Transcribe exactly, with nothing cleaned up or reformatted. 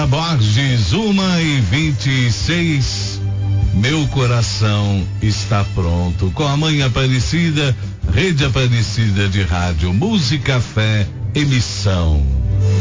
Luciana Borges, uma e vinte e seis. Meu coração está pronto. Com a Mãe Aparecida, Rede Aparecida de Rádio, Música, Fé, Emissão.